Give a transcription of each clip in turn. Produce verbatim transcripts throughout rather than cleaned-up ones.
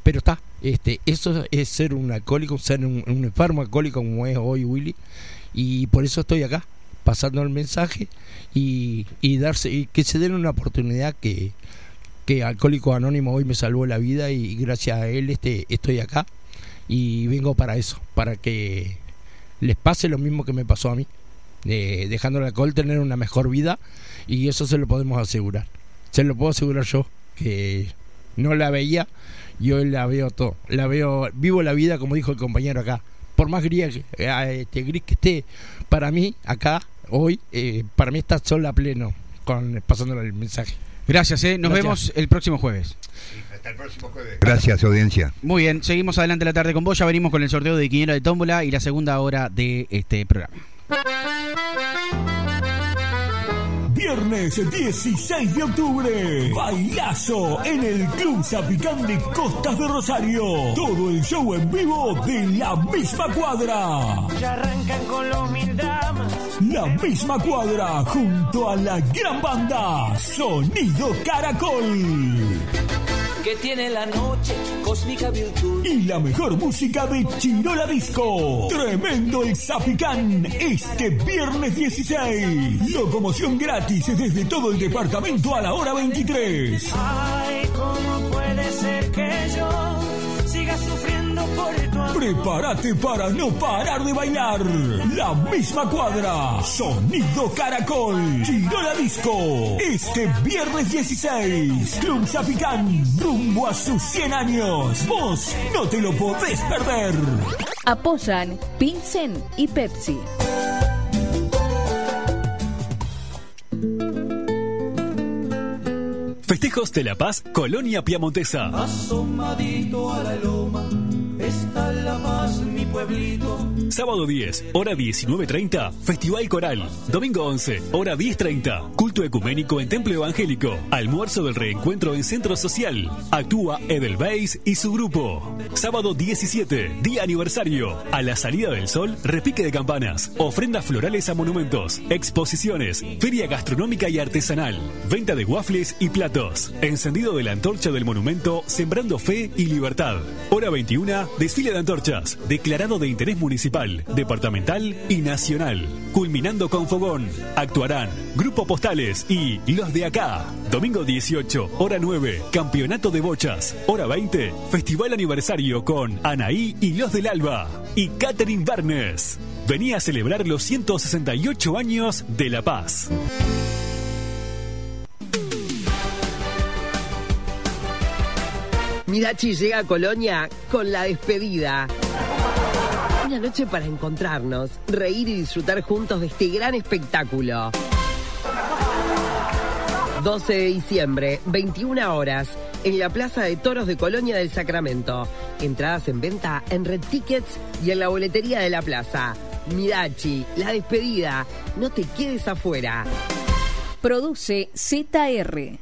pero está, este, eso es ser un alcohólico, ser un, un enfermo alcohólico como es hoy Willy, y por eso estoy acá, pasando el mensaje y, y darse y que se den una oportunidad que, que Alcohólicos Anónimos hoy me salvó la vida y gracias a él este, estoy acá y vengo para eso, para que les pase lo mismo que me pasó a mí, de, dejando el alcohol tener una mejor vida, y eso se lo podemos asegurar, se lo puedo asegurar yo, que no la veía y hoy la veo todo, la veo, vivo la vida como dijo el compañero acá, por más gris que, este, gris que esté, para mí acá hoy, eh, para mí está sol a pleno con pasándole el mensaje. Gracias, eh. nos Gracias. Vemos el próximo jueves. Sí, hasta el próximo jueves. Gracias, audiencia. Muy bien, seguimos adelante la tarde con vos. Ya venimos con el sorteo de Quiniela de Tómbola y la segunda hora de este programa. Viernes dieciséis de octubre, bailazo en el Club Zapicán de Costas de Rosario. Todo el show en vivo de La Misma Cuadra. Ya arrancan con la humildad. La Misma Cuadra junto a la gran banda Sonido Caracol. Que tiene la noche cósmica virtud. Y la mejor música de Chirola Disco. Tremendo el Zapicán este viernes dieciséis. Locomoción gratis desde todo el departamento a la hora veintitrés. Ay, ¿cómo puede ser que yo siga sufriendo por tu amor? Prepárate para no parar de bailar. La Misma Cuadra, Sonido Caracol, Chirola Disco. Este viernes dieciséis, Club Zapicán, rumbo a sus cien años. Vos no te lo podés perder. Apoyan Pilsen y Pepsi. Festejos de La Paz, Colonia Piamontesa. Asomadito a la loma está La Paz, mi pueblito. Sábado diez, hora diecinueve treinta, Festival Coral. Domingo once, hora diez treinta, culto ecuménico en Templo Evangélico. Almuerzo del reencuentro en Centro Social. Actúa Edelweiss y su grupo. Sábado diecisiete, día aniversario. A la salida del sol, repique de campanas, ofrendas florales a monumentos, exposiciones, feria gastronómica y artesanal, venta de waffles y platos, encendido de la antorcha del monumento Sembrando Fe y Libertad. Hora veintiuna, desfile de antorchas, declarado de interés municipal, departamental y nacional. Culminando con fogón, actuarán Grupo Postales y Los de Acá. Domingo dieciocho, hora nueve, Campeonato de Bochas. Hora veinte, Festival Aniversario con Anaí y Los del Alba. Y Catherine Barnes. Venía a celebrar los ciento sesenta y ocho años de La Paz. Mirachi llega a Colonia con La Despedida. Una noche para encontrarnos, reír y disfrutar juntos de este gran espectáculo. doce de diciembre, veintiuna horas, en la Plaza de Toros de Colonia del Sacramento. Entradas en venta en Red Tickets y en la boletería de la plaza. Mirachi, La Despedida, no te quedes afuera. Produce Z R.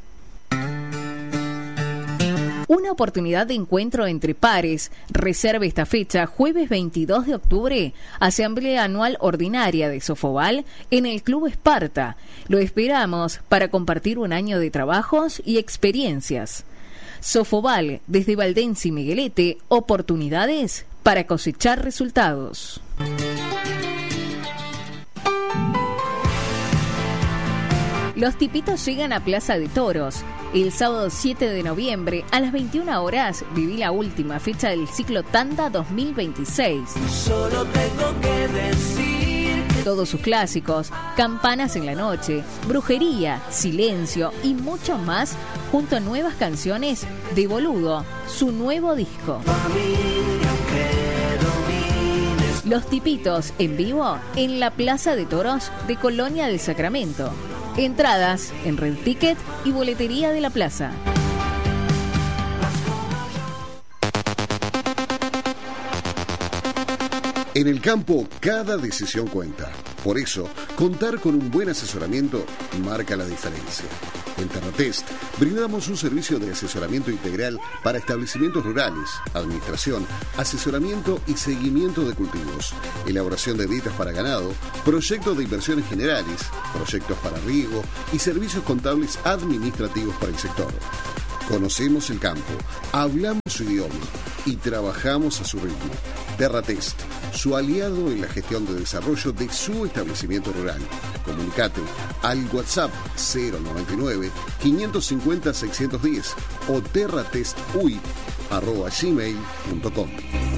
Una oportunidad de encuentro entre pares. Reserve esta fecha, jueves veintidós de octubre, Asamblea Anual Ordinaria de Sofobal en el Club Esparta. Lo esperamos para compartir un año de trabajos y experiencias. Sofobal, desde Valdense y Miguelete, oportunidades para cosechar resultados. Los tipitos llegan a Plaza de Toros. El sábado siete de noviembre a las veintiuna horas viví la última fecha del ciclo Tanda dos mil veintiséis. Solo tengo que decir que... Todos sus clásicos, Campanas en la Noche, Brujería, Silencio y mucho más, junto a nuevas canciones de Boludo, su nuevo disco. Los tipitos en vivo en la Plaza de Toros de Colonia del Sacramento. Entradas en Red Ticket y boletería de la plaza. En el campo, cada decisión cuenta. Por eso, contar con un buen asesoramiento marca la diferencia. En Terratest brindamos un servicio de asesoramiento integral para establecimientos rurales, administración, asesoramiento y seguimiento de cultivos, elaboración de dietas para ganado, proyectos de inversiones generales, proyectos para riego y servicios contables administrativos para el sector. Conocemos el campo, hablamos su idioma y trabajamos a su ritmo. Terratest, su aliado en la gestión de desarrollo de su establecimiento rural. Comunicate al WhatsApp cero noventa y nueve, quinientos cincuenta, seiscientos diez o terratestuy arroba gmail punto com.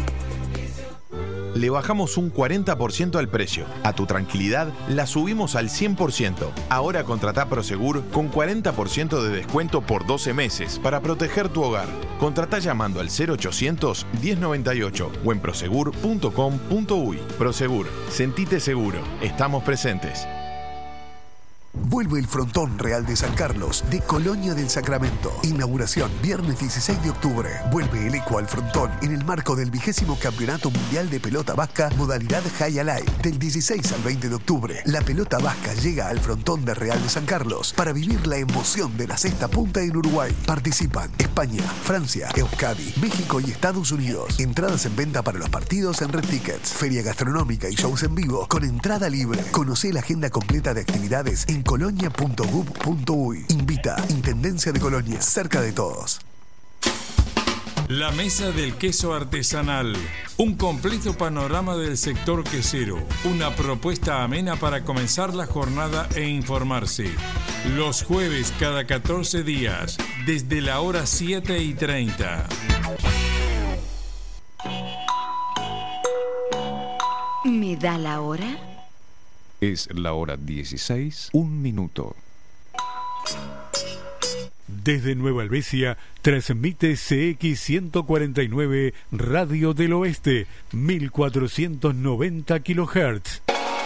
Le bajamos un cuarenta por ciento al precio. A tu tranquilidad la subimos al cien por ciento. Ahora contratá Prosegur con cuarenta por ciento de descuento por doce meses para proteger tu hogar. Contratá llamando al cero ochocientos, diez noventa y ocho o en prosegur punto com punto uy. Prosegur, sentite seguro. Estamos presentes. Vuelve el Frontón Real de San Carlos de Colonia del Sacramento. Inauguración viernes dieciséis de octubre. Vuelve el eco al Frontón en el marco del vigésimo Campeonato Mundial de Pelota Vasca modalidad High Alive. Del dieciséis al veinte de octubre, la pelota vasca llega al Frontón de Real de San Carlos para vivir la emoción de la sexta punta en Uruguay. Participan España, Francia, Euskadi, México y Estados Unidos. Entradas en venta para los partidos en Red Tickets. Feria gastronómica y shows en vivo con entrada libre. Conocé la agenda completa de actividades en colonia punto gov punto uy. Invita Intendencia de Colonia, cerca de todos. La Mesa del Queso Artesanal. Un completo panorama del sector quesero. Una propuesta amena para comenzar la jornada e informarse. Los jueves cada catorce días, desde la hora siete y treinta. ¿Me da la hora? Es la hora dieciséis, un minuto. Desde Nueva Helvecia, transmite C X ciento cuarenta y nueve Radio del Oeste, mil cuatrocientos noventa kilohertz.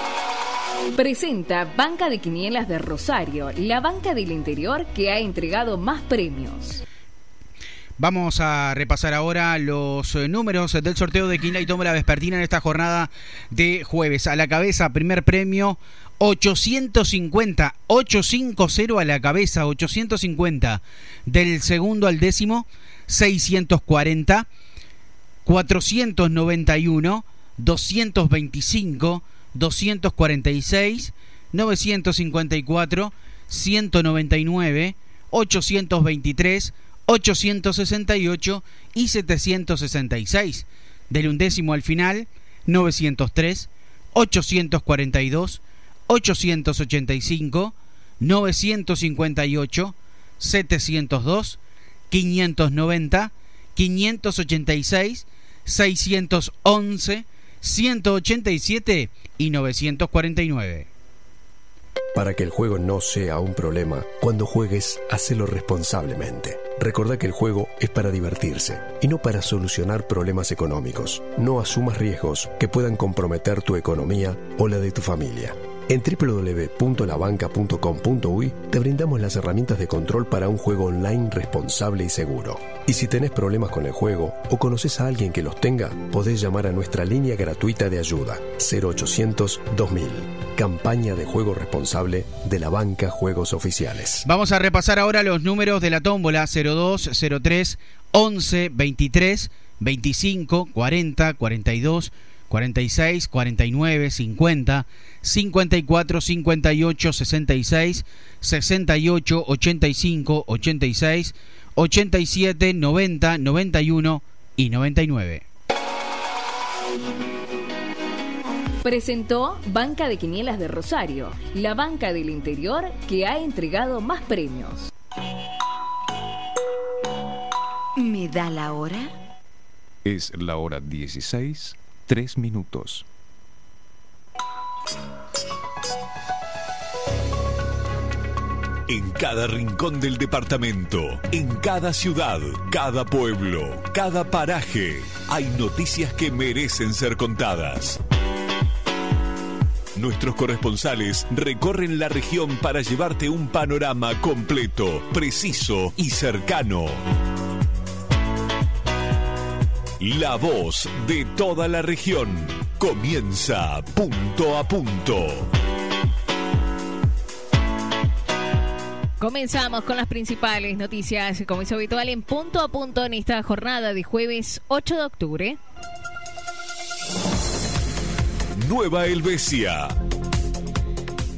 Presenta Banca de Quinielas de Rosario, la banca del interior que ha entregado más premios. Vamos a repasar ahora los números del sorteo de Quiniela y Tómbola Vespertina en esta jornada de jueves. A la cabeza, primer premio, ochocientos cincuenta, ochocientos cincuenta a la cabeza, ochocientos cincuenta. Del segundo al décimo, seiscientos cuarenta, cuatrocientos noventa y uno, doscientos veinticinco, doscientos cuarenta y seis, novecientos cincuenta y cuatro, ciento noventa y nueve, ochocientos veintitrés, ochocientos sesenta y ocho y setecientos sesenta y seis. Del undécimo al final, novecientos tres, ochocientos cuarenta y dos, ochocientos ochenta y cinco, novecientos cincuenta y ocho, setecientos dos, quinientos noventa, quinientos ochenta y seis, seiscientos once, ciento ochenta y siete y novecientos cuarenta y nueve. Para que el juego no sea un problema, cuando juegues, hacelo responsablemente. Recordá que el juego es para divertirse y no para solucionar problemas económicos. No asumas riesgos que puedan comprometer tu economía o la de tu familia. En doble u doble u doble u punto la banca punto com punto uy te brindamos las herramientas de control para un juego online responsable y seguro. Y si tenés problemas con el juego o conoces a alguien que los tenga, podés llamar a nuestra línea gratuita de ayuda cero ochocientos, dos mil. Campaña de juego responsable de la banca Juegos Oficiales. Vamos a repasar ahora los números de la tómbola cero dos, cero tres, once, veintitrés, veinticinco, cuarenta, cuarenta y dos, cuarenta y seis, cuarenta y nueve, cincuenta, cincuenta y cuatro, cincuenta y ocho, sesenta y seis, sesenta y ocho, ochenta y cinco, ochenta y seis, ochenta y siete, noventa, noventa y uno y noventa y nueve. Presentó Banca de Quinielas de Rosario, la banca del interior que ha entregado más premios. ¿Me da la hora? Es la hora dieciséis, tres minutos. En cada rincón del departamento, en cada ciudad, cada pueblo, cada paraje, hay noticias que merecen ser contadas. Nuestros corresponsales recorren la región para llevarte un panorama completo, preciso y cercano. La voz de toda la región comienza punto a punto. Comenzamos con las principales noticias, como es habitual, en punto a punto en esta jornada de jueves ocho de octubre. Nueva Helvecia.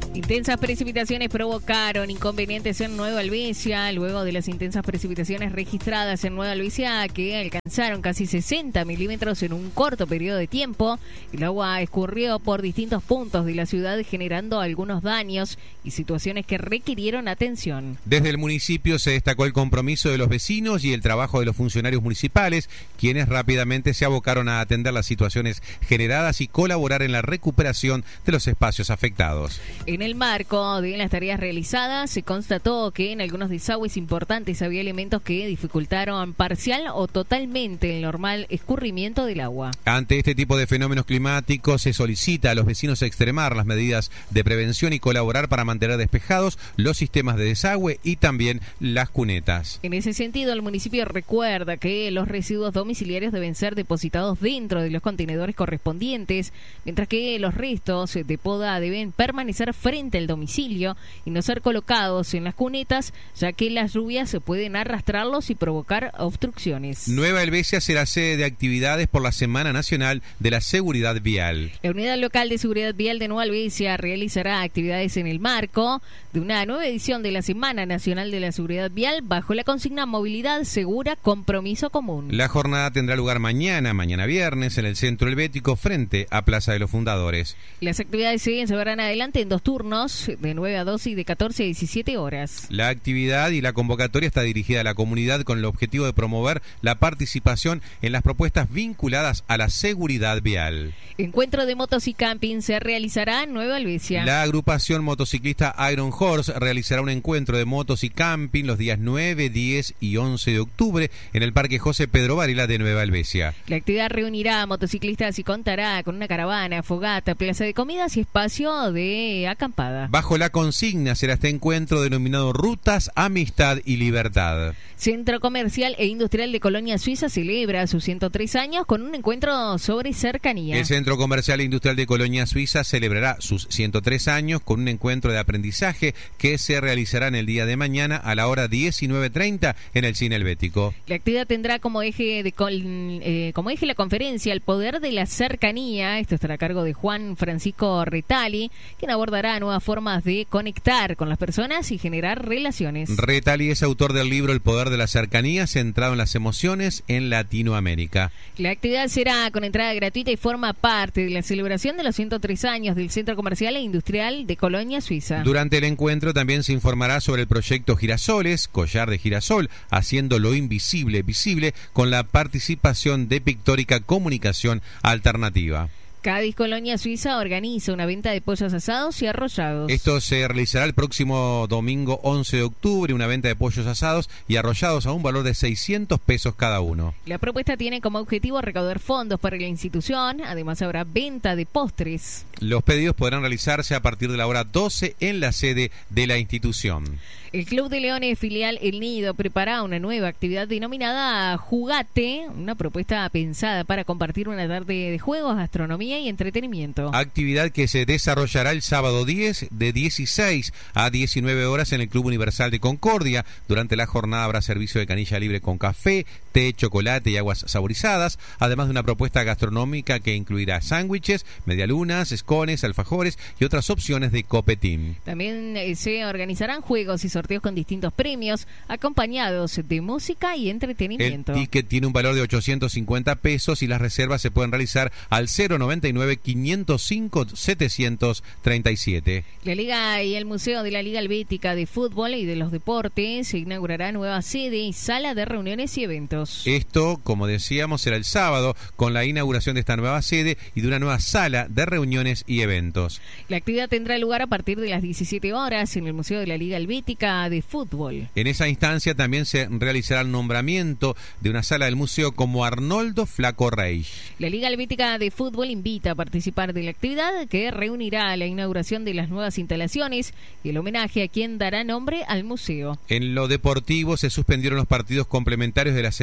Intensas precipitaciones provocaron inconvenientes en Nueva Helvecia. Luego de las intensas precipitaciones registradas en Nueva Helvecia, que alcanzaron casi sesenta milímetros en un corto periodo de tiempo, el agua escurrió por distintos puntos de la ciudad, generando algunos daños y situaciones que requirieron atención. Desde el municipio se destacó el compromiso de los vecinos y el trabajo de los funcionarios municipales, quienes rápidamente se abocaron a atender las situaciones generadas y colaborar en la recuperación de los espacios afectados. En el marco de las tareas realizadas, se constató que en algunos desagües importantes había elementos que dificultaron parcial o totalmente el normal escurrimiento del agua. Ante este tipo de fenómenos climáticos, se solicita a los vecinos extremar las medidas de prevención y colaborar para mantener despejados los sistemas de desagüe y también las cunetas. En ese sentido, el municipio recuerda que los residuos domiciliarios deben ser depositados dentro de los contenedores correspondientes, mientras que los restos de poda deben permanecer frente al domicilio y no ser colocados en las cunetas, ya que las lluvias pueden arrastrarlos y provocar obstrucciones. Nueva Helvecia será sede de actividades por la Semana Nacional de la Seguridad Vial. La Unidad Local de Seguridad Vial de Nueva Helvecia realizará actividades en el marco de una nueva edición de la Semana Nacional de la Seguridad Vial bajo la consigna Movilidad Segura, Compromiso Común. La jornada tendrá lugar mañana, mañana viernes, en el Centro Helvético frente a Plaza de los Fundadores. Las actividades se llevarán adelante en dos turnos, de nueve a doce y de catorce a diecisiete horas. La actividad y la convocatoria está dirigida a la comunidad con el objetivo de promover la participación en las propuestas vinculadas a la seguridad vial. Encuentro de motos y camping se realizará en Nueva Helvecia. La agrupación motociclista Iron Horse realizará un encuentro de motos y camping los días nueve, diez y once de octubre en el Parque José Pedro Varela de Nueva Helvecia. La actividad reunirá a motociclistas y contará con una caravana, fogata, plaza de comidas y espacio de acampada. Bajo la consigna será este encuentro denominado Rutas, Amistad y Libertad. Centro Comercial e Industrial de Colonia Suiza celebra sus ciento tres años con un encuentro sobre cercanía. El Centro Comercial e Industrial de Colonia Suiza celebrará sus ciento tres años con un encuentro de aprendizaje que se realizará en el día de mañana a la hora diecinueve treinta en el Cine Helvético. La actividad tendrá como eje de col, eh, como eje la conferencia El Poder de la Cercanía. Esto estará a cargo de Juan Francisco Retali, quien abordará nuevas formas de conectar con las personas y generar relaciones. Retali es autor del libro El Poder de la Cercanía, centrado en las emociones en Latinoamérica. La actividad será con entrada gratuita y forma parte de la celebración de los ciento tres años del Centro Comercial e Industrial de Colonia Suiza. Durante el encuentro también se informará sobre el proyecto Girasoles, Collar de Girasol, haciendo lo invisible visible, con la participación de Pictórica Comunicación Alternativa. Cádiz Colonia Suiza organiza una venta de pollos asados y arrollados. Esto se realizará el próximo domingo once de octubre, una venta de pollos asados y arrollados a un valor de seiscientos pesos cada uno. La propuesta tiene como objetivo recaudar fondos para la institución, además habrá venta de postres. Los pedidos podrán realizarse a partir de la hora doce en la sede de la institución. El Club de Leones filial El Nido prepara una nueva actividad denominada Jugate, una propuesta pensada para compartir una tarde de juegos, gastronomía y entretenimiento. Actividad que se desarrollará el sábado diez de dieciséis a diecinueve horas en el Club Universal de Concordia. Durante la jornada habrá servicio de canilla libre con café, té, chocolate y aguas saborizadas, además de una propuesta gastronómica que incluirá sándwiches, medialunas, escones, alfajores y otras opciones de copetín. También eh, se organizarán juegos y sorteos con distintos premios, acompañados de música y entretenimiento. El ticket tiene un valor de ochocientos cincuenta pesos y las reservas se pueden realizar al cero noventa y nueve, quinientos cinco, setecientos treinta y siete. La Liga y el Museo de la Liga Helvética de Fútbol y de los Deportes se inaugurará nueva sede y sala de reuniones y eventos. Esto, como decíamos, será el sábado con la inauguración de esta nueva sede y de una nueva sala de reuniones y eventos. La actividad tendrá lugar a partir de las diecisiete horas en el Museo de la Liga Helvética de Fútbol. En esa instancia también se realizará el nombramiento de una sala del museo como Arnoldo Flaco Reich. La Liga Helvética de Fútbol invita a participar de la actividad que reunirá la inauguración de las nuevas instalaciones y el homenaje a quien dará nombre al museo. En lo deportivo se suspendieron los partidos complementarios de la segunda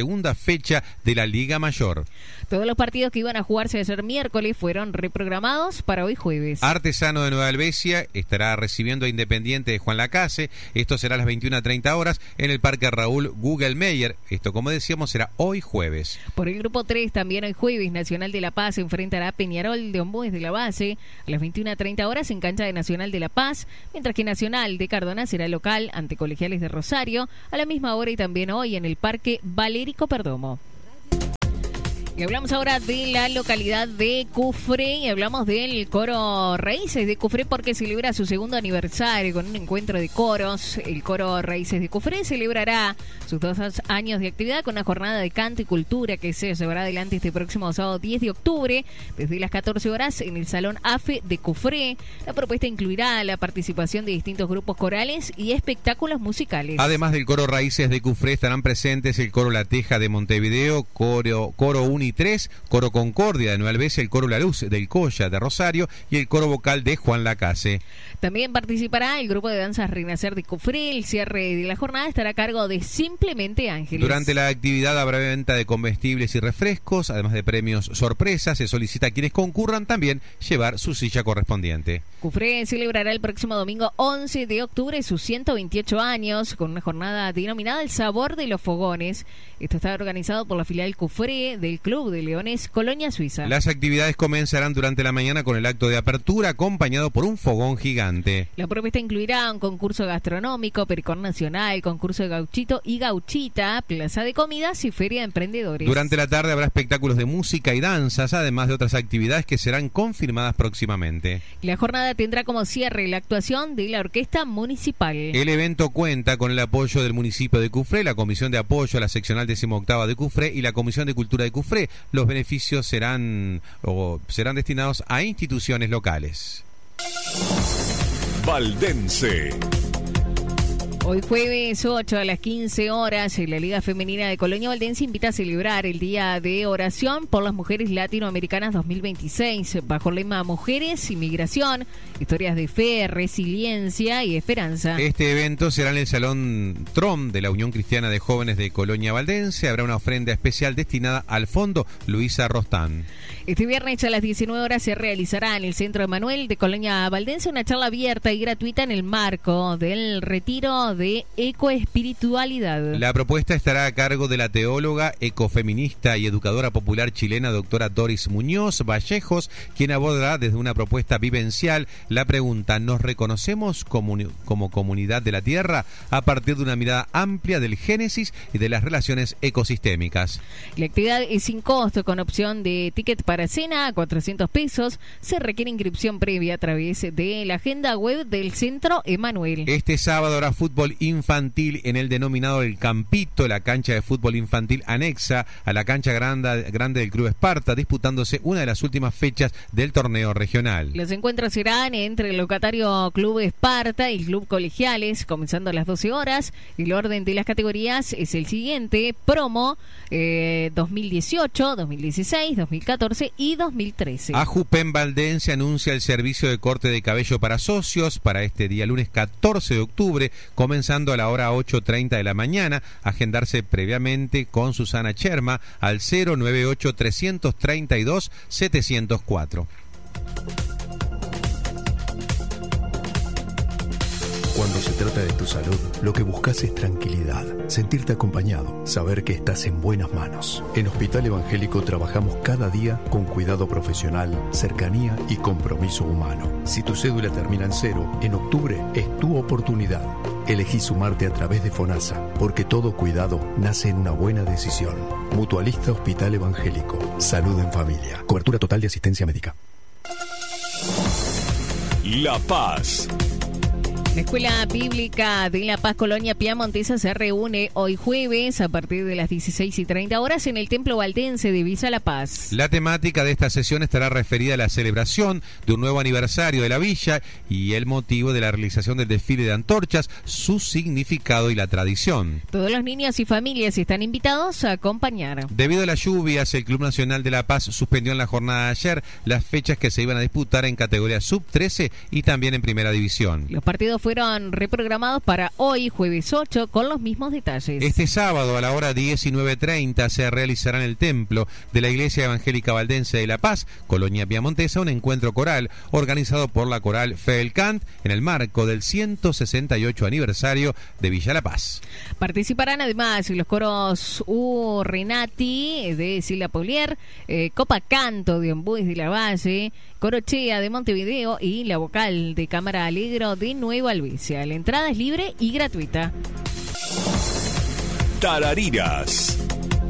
segunda fecha de la Liga Mayor. Todos los partidos que iban a jugarse ayer miércoles fueron reprogramados para hoy jueves. Artesano de Nueva Helvecia estará recibiendo a Independiente de Juan Lacase. Esto será a las veintiuna treinta horas en el Parque Raúl Gugelmeyer. Esto, como decíamos, será hoy jueves. Por el grupo tres, también hoy jueves, Nacional de La Paz se enfrentará a Peñarol de Ombues de la Base a las veintiuna treinta horas en cancha de Nacional de La Paz, mientras que Nacional de Cardona será local ante Colegiales de Rosario a la misma hora y también hoy en el Parque Valérico Perdomo. Y hablamos ahora de la localidad de Cufré y hablamos del coro Raíces de Cufré porque celebra su segundo aniversario con un encuentro de coros. El coro Raíces de Cufré celebrará sus dos años de actividad con una jornada de canto y cultura que se llevará adelante este próximo sábado diez de octubre desde las catorce horas en el Salón A F E de Cufré. La propuesta incluirá la participación de distintos grupos corales y espectáculos musicales. Además del coro Raíces de Cufré estarán presentes el coro La Teja de Montevideo, coro, coro Uni tres, coro Concordia de Nueva Helvecia, el coro La Luz del Colla de Rosario y el coro vocal de Juan Lacase. También participará el grupo de danzas Renacer de Cufré. El cierre de la jornada estará a cargo de Simplemente Ángeles. Durante la actividad habrá venta de comestibles y refrescos, además de premios sorpresa. Se solicita a quienes concurran también llevar su silla correspondiente. Cufré celebrará el próximo domingo once de octubre sus ciento veintiocho años con una jornada denominada El Sabor de los Fogones. Esto está organizado por la filial Cufré del Club de Leones Colonia Suiza. Las actividades comenzarán durante la mañana con el acto de apertura acompañado por un fogón gigante. La propuesta incluirá un concurso gastronómico, pericón nacional, concurso de gauchito y gauchita, plaza de comidas y feria de emprendedores. Durante la tarde habrá espectáculos de música y danzas, además de otras actividades que serán confirmadas próximamente. La jornada tendrá como cierre la actuación de la Orquesta Municipal. El evento cuenta con el apoyo del municipio de Cufré, la Comisión de Apoyo a la Seccional decimoctava de Cufré y la Comisión de Cultura de Cufré. Los beneficios serán, o serán destinados a instituciones locales. Valdense. Hoy jueves ocho a las quince horas, la Liga Femenina de Colonia Valdense invita a celebrar el Día de Oración por las Mujeres Latinoamericanas dos mil veintiséis, bajo el lema Mujeres, Inmigración, Historias de Fe, Resiliencia y Esperanza. Este evento será en el Salón Trom de la Unión Cristiana de Jóvenes de Colonia Valdense. Habrá una ofrenda especial destinada al Fondo Luisa Rostán. Este viernes a las diecinueve horas se realizará en el Centro Emanuel de Colonia Valdense una charla abierta y gratuita en el marco del retiro de ecoespiritualidad. La propuesta estará a cargo de la teóloga, ecofeminista y educadora popular chilena doctora Doris Muñoz Vallejos, quien abordará desde una propuesta vivencial la pregunta: ¿nos reconocemos como, como comunidad de la Tierra? A partir de una mirada amplia del génesis y de las relaciones ecosistémicas. La actividad es sin costo, con opción de ticket para cena a cuatrocientos pesos. Se requiere inscripción previa a través de la agenda web del Centro Emanuel. Este sábado habrá fútbol infantil en el denominado El Campito, la cancha de fútbol infantil anexa a la cancha grande, grande del Club Esparta, disputándose una de las últimas fechas del torneo regional. Los encuentros serán entre el locatario Club Esparta y el Club Colegiales, comenzando a las doce horas. El orden de las categorías es el siguiente: promo eh, dos mil dieciocho, dos mil dieciséis, dos mil catorce y dos mil trece. Ajupen Valdense anuncia el servicio de corte de cabello para socios para este día lunes catorce de octubre, comenzando a la hora ocho treinta de la mañana. Agendarse previamente con Susana Cherma al cero nueve ocho tres tres dos siete cero cuatro. Cuando se trata de tu salud, lo que buscas es tranquilidad, sentirte acompañado, saber que estás en buenas manos. En Hospital Evangélico trabajamos cada día con cuidado profesional, cercanía y compromiso humano. Si tu cédula termina en cero, en octubre es tu oportunidad. Elegí sumarte a través de FONASA, porque todo cuidado nace en una buena decisión. Mutualista Hospital Evangélico. Salud en familia. Cobertura total de asistencia médica. La Paz. La Escuela Bíblica de La Paz Colonia Piamontesa se reúne hoy jueves a partir de las dieciséis y treinta horas en el Templo Valdense de Villa La Paz. La temática de esta sesión estará referida a la celebración de un nuevo aniversario de la villa y el motivo de la realización del desfile de antorchas, su significado y la tradición. Todos los niños y familias están invitados a acompañar. Debido a las lluvias, el Club Nacional de La Paz suspendió en la jornada de ayer las fechas que se iban a disputar en categoría sub trece y también en primera división. Los partidos fueron reprogramados para hoy, jueves ocho, con los mismos detalles. Este sábado a la hora diecinueve treinta se realizará en el templo de la Iglesia Evangélica Valdense de La Paz, Colonia Piamontesa, un encuentro coral organizado por la coral Fe del Cant en el marco del ciento sesenta y ocho aniversario de Villa La Paz. Participarán además los coros U Renati de Silvia Polier, eh, Copa Canto de Ombues de la Valle, Corochea de Montevideo y la vocal de Cámara Alegro de Nueva Albesia. La entrada es libre y gratuita. Tarariras.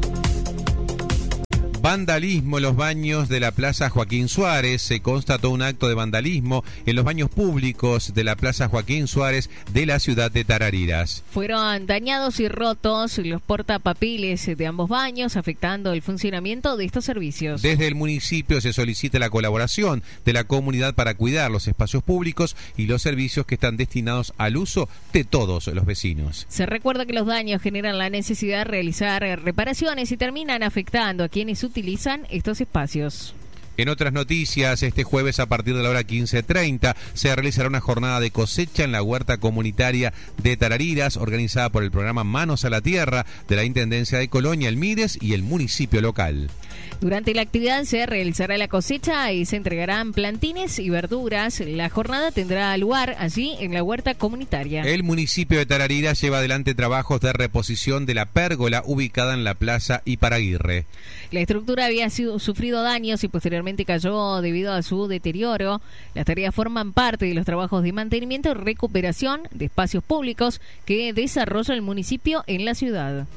Vandalismo en los baños de la Plaza Joaquín Suárez. Se constató un acto de vandalismo en los baños públicos de la Plaza Joaquín Suárez de la ciudad de Tarariras. Fueron dañados y rotos los portapapeles de ambos baños, afectando el funcionamiento de estos servicios. Desde el municipio se solicita la colaboración de la comunidad para cuidar los espacios públicos y los servicios que están destinados al uso de todos los vecinos. Se recuerda que los daños generan la necesidad de realizar reparaciones y terminan afectando a quienes utilizan estos espacios. En otras noticias, este jueves a partir de la hora quince treinta se realizará una jornada de cosecha en la huerta comunitaria de Tarariras, organizada por el programa Manos a la Tierra de la Intendencia de Colonia, el MIDES y el municipio local. Durante la actividad se realizará la cosecha y se entregarán plantines y verduras. La jornada tendrá lugar allí en la huerta comunitaria. El municipio de Tarariras lleva adelante trabajos de reposición de la pérgola ubicada en la Plaza Iparaguirre. La estructura había sido, sufrido daños y posteriormente cayó debido a su deterioro. Las tareas forman parte de los trabajos de mantenimiento y recuperación de espacios públicos que desarrolla el municipio en la ciudad.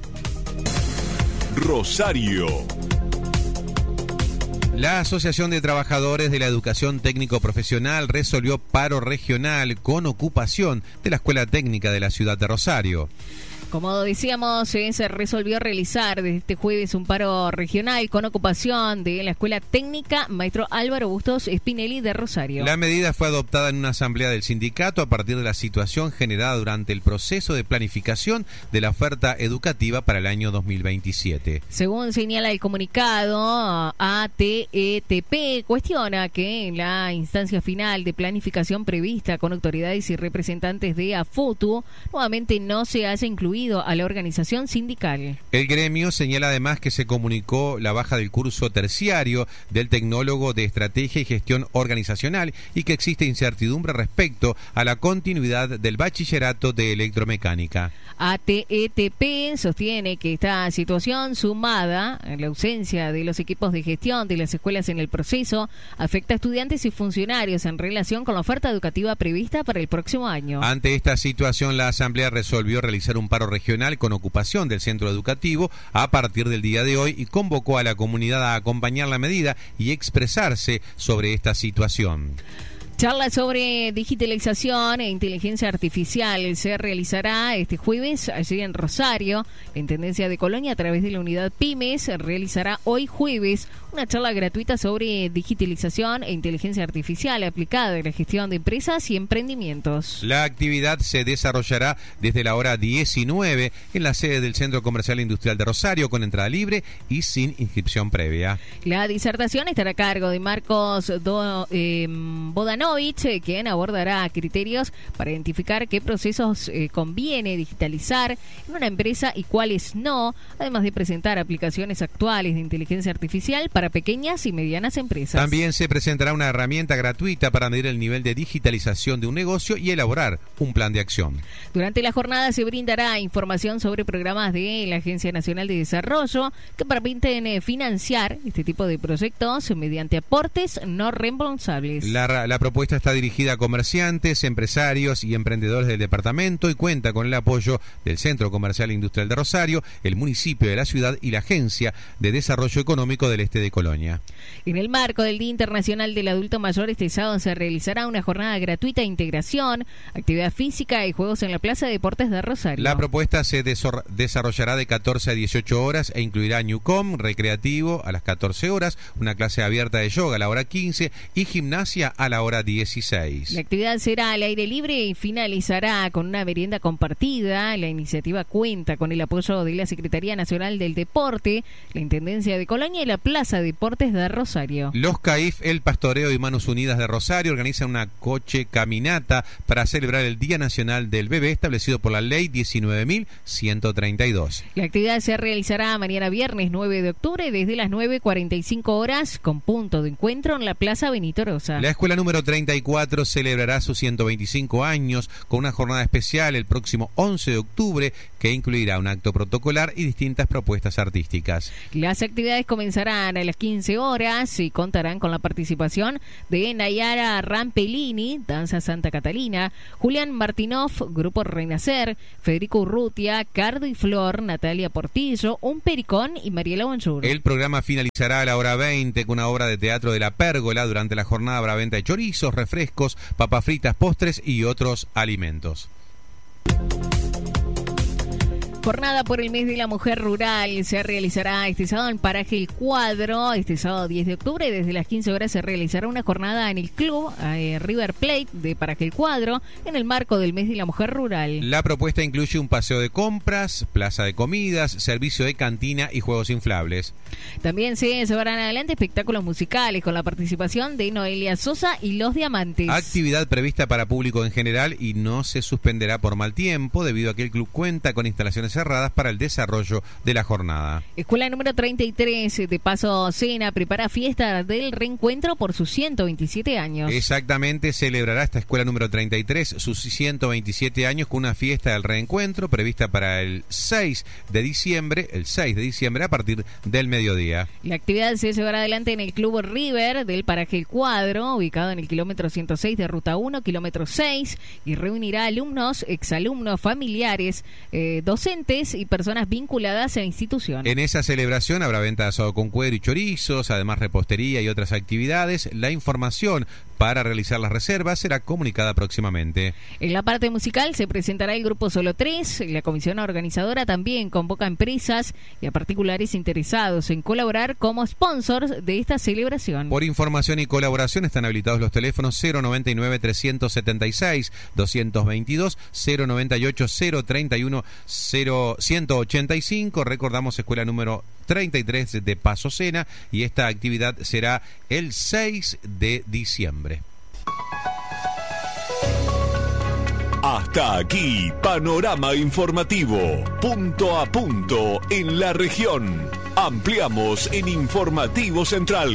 Rosario. La Asociación de Trabajadores de la Educación Técnico Profesional resolvió paro regional con ocupación de la Escuela Técnica de la ciudad de Rosario. Como decíamos, eh, se resolvió realizar desde este jueves un paro regional con ocupación de la Escuela Técnica Maestro Álvaro Bustos Spinelli de Rosario. La medida fue adoptada en una asamblea del sindicato a partir de la situación generada durante el proceso de planificación de la oferta educativa para el año dos mil veintisiete. Según señala el comunicado, A T E T P cuestiona que en la instancia final de planificación prevista con autoridades y representantes de AFUTU nuevamente no se haya incluido a la organización sindical. El gremio señala además que se comunicó la baja del curso terciario del tecnólogo de estrategia y gestión organizacional y que existe incertidumbre respecto a la continuidad del bachillerato de electromecánica. A T E T P sostiene que esta situación, sumada a la ausencia de los equipos de gestión de las escuelas en el proceso, afecta a estudiantes y funcionarios en relación con la oferta educativa prevista para el próximo año. Ante esta situación, la Asamblea resolvió realizar un paro regional con ocupación del centro educativo a partir del día de hoy y convocó a la comunidad a acompañar la medida y expresarse sobre esta situación. Charla sobre digitalización e inteligencia artificial se realizará este jueves allí en Rosario. La Intendencia de Colonia, a través de la unidad Pymes, realizará hoy jueves una charla gratuita sobre digitalización e inteligencia artificial aplicada en la gestión de empresas y emprendimientos. La actividad se desarrollará desde la hora diecinueve en la sede del Centro Comercial e Industrial de Rosario, con entrada libre y sin inscripción previa. La disertación estará a cargo de Marcos Do, eh, Bodanovich, quien abordará criterios para identificar qué procesos eh, conviene digitalizar en una empresa y cuáles no, además de presentar aplicaciones actuales de inteligencia artificial para pequeñas y medianas empresas. También se presentará una herramienta gratuita para medir el nivel de digitalización de un negocio y elaborar un plan de acción. Durante la jornada se brindará información sobre programas de la Agencia Nacional de Desarrollo que permiten eh, financiar este tipo de proyectos mediante aportes no reembolsables. La, la propuesta está dirigida a comerciantes, empresarios y emprendedores del departamento y cuenta con el apoyo del Centro Comercial e Industrial de Rosario, el municipio de la ciudad y la Agencia de Desarrollo Económico del Este de Colonia. En el marco del Día Internacional del Adulto Mayor, este sábado se realizará una jornada gratuita de integración, actividad física y juegos en la Plaza de Deportes de Rosario. La propuesta se desarrollará de catorce a dieciocho horas e incluirá Newcom, recreativo a las catorce horas, una clase abierta de yoga a la hora quince y gimnasia a la hora diez. dieciséis. La actividad será al aire libre y finalizará con una merienda compartida. La iniciativa cuenta con el apoyo de la Secretaría Nacional del Deporte, la Intendencia de Colonia y la Plaza de Deportes de Rosario. Los C A I F, el Pastoreo y Manos Unidas de Rosario organizan una coche caminata para celebrar el Día Nacional del Bebé establecido por la Ley diecinueve mil ciento treinta y dos. La actividad se realizará mañana viernes nueve de octubre desde las nueve cuarenta y cinco horas con punto de encuentro en la Plaza Benito Rosa. La escuela número treinta y cuatro celebrará sus ciento veinticinco años con una jornada especial el próximo once de octubre que incluirá un acto protocolar y distintas propuestas artísticas. Las actividades comenzarán a las quince horas y contarán con la participación de Nayara Rampellini, Danza Santa Catalina, Julián Martinov, Grupo Renacer, Federico Urrutia, Cardo y Flor, Natalia Portillo, Un Pericón y Mariela Bonjour. El programa finalizará a la hora veinte con una obra de teatro de La Pérgola. Durante la jornada habrá venta de chorizos, refrescos, papas fritas, postres y otros alimentos. Jornada por el mes de la mujer rural se realizará este sábado en Paraje El Cuadro. Este sábado diez de octubre desde las quince horas se realizará una jornada en el club eh, River Plate de Paraje El Cuadro en el marco del mes de la mujer rural. La propuesta incluye un paseo de compras, plaza de comidas, servicio de cantina y juegos inflables. También se llevarán adelante espectáculos musicales con la participación de Noelia Sosa y Los Diamantes. Actividad prevista para público en general y no se suspenderá por mal tiempo debido a que el club cuenta con instalaciones cerradas para el desarrollo de la jornada. Escuela número treinta y tres de Paso Sena prepara fiesta del reencuentro por sus ciento veintisiete años. Exactamente, celebrará esta escuela número treinta y tres sus ciento veintisiete años con una fiesta del reencuentro prevista para el seis de diciembre, el seis de diciembre a partir del mediodía. La actividad se llevará adelante en el Club River del Paraje El Cuadro, ubicado en el kilómetro ciento seis de Ruta uno, kilómetro seis, y reunirá alumnos, exalumnos, familiares, eh, docentes y personas vinculadas a la institución. En esa celebración habrá venta de asado con cuero y chorizos, además repostería y otras actividades. La información para realizar las reservas será comunicada próximamente. En la parte musical se presentará el grupo Solo tres. La comisión organizadora también convoca a empresas y a particulares interesados en colaborar como sponsors de esta celebración. Por información y colaboración están habilitados los teléfonos cero noventa y nueve, trescientos setenta y seis, doscientos veintidós, cero noventa y ocho, cero treinta y uno, cero ciento ochenta y cinco. Recordamos, escuela número treinta y tres de Paso Sena, y esta actividad será el seis de diciembre. Hasta aquí, panorama informativo, punto a punto en la región. Ampliamos en Informativo Central.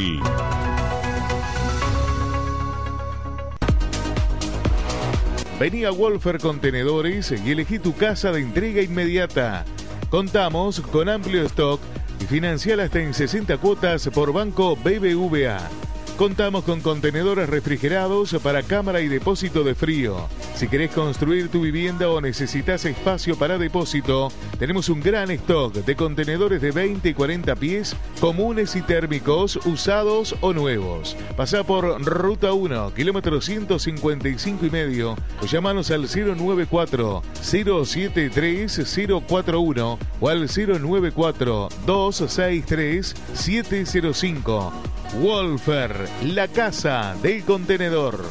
Vení a Wolfer Contenedores y elegí tu casa de entrega inmediata. Contamos con amplio stock y financiar hasta en sesenta cuotas por Banco B B V A. Contamos con contenedores refrigerados para cámara y depósito de frío. Si querés construir tu vivienda o necesitas espacio para depósito, tenemos un gran stock de contenedores de veinte y cuarenta pies, comunes y térmicos, usados o nuevos. Pasá por Ruta uno, kilómetro ciento cincuenta y cinco y medio, o llamanos al cero noventa y cuatro, cero siete tres, cero cuatro uno o al cero noventa y cuatro, doscientos sesenta y tres, setecientos cinco. Wolfer, la casa del contenedor.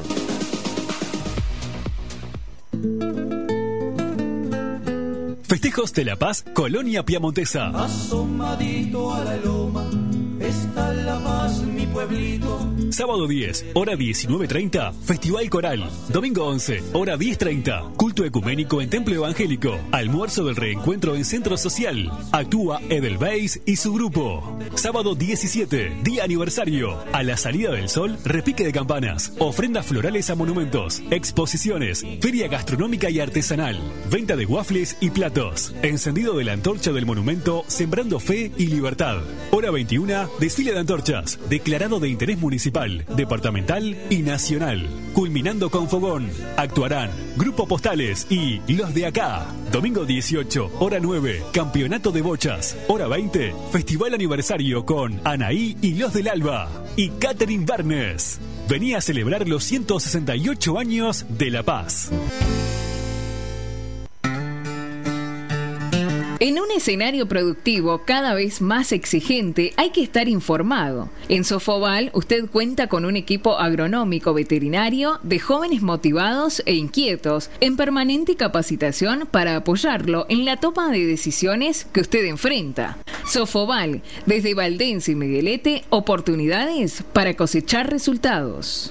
Festejos de la Paz, Colonia Piamontesa. Asomadito a la loma está La Paz, mi pueblito. Sábado diez, hora diecinueve treinta, Festival Coral. Domingo once, hora diez treinta, culto ecuménico en Templo Evangélico. Almuerzo del reencuentro en Centro Social. Actúa Edelweiss y su grupo. Sábado diecisiete, día aniversario. A la salida del sol, repique de campanas, ofrendas florales a monumentos, exposiciones, feria gastronómica y artesanal, venta de waffles y platos, encendido de la antorcha del monumento Sembrando Fe y Libertad. Hora veintiuna, desfile de antorchas, declarado de interés municipal, departamental y nacional. Culminando con fogón, actuarán Grupo Postales y Los de Acá. Domingo dieciocho, hora nueve, Campeonato de Bochas. Hora veinte, Festival Aniversario con Anaí y Los del Alba. Y Catherine Barnes. Venía a celebrar los ciento sesenta y ocho años de La Paz. En un escenario productivo cada vez más exigente hay que estar informado. En Sofoval usted cuenta con un equipo agronómico veterinario de jóvenes motivados e inquietos en permanente capacitación para apoyarlo en la toma de decisiones que usted enfrenta. Sofoval, desde Valdense y Miguelete, oportunidades para cosechar resultados.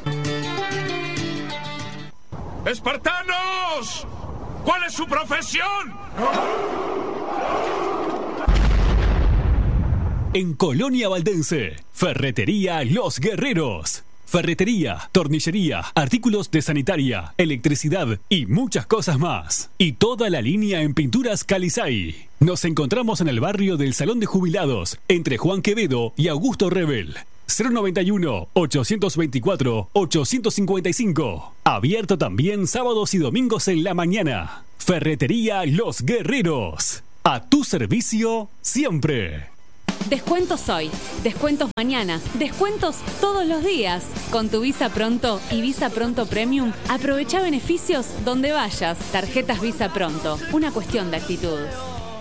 ¡Espartanos! ¿Cuál es su profesión? En Colonia Valdense, Ferretería Los Guerreros. Ferretería, tornillería, artículos de sanitaria, electricidad y muchas cosas más. Y toda la línea en pinturas Calizay. Nos encontramos en el barrio del Salón de Jubilados, entre Juan Quevedo y Augusto Rebel. cero noventa y uno, ochocientos veinticuatro, ochocientos cincuenta y cinco. Abierto también sábados y domingos en la mañana. Ferretería Los Guerreros. A tu servicio siempre. Descuentos hoy, descuentos mañana, descuentos todos los días. Con tu Visa Pronto y Visa Pronto Premium, aprovecha beneficios donde vayas. Tarjetas Visa Pronto, una cuestión de actitud.